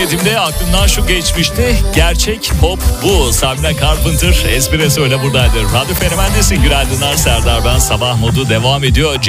dediğimde aklımdan şu geçmişti. Gerçek pop bu. Sabrina Carpenter Espresso ile buradaydı. Radyo Fenomen'desin. Günaydınlar, Serdar ben. Sabah modu devam ediyor.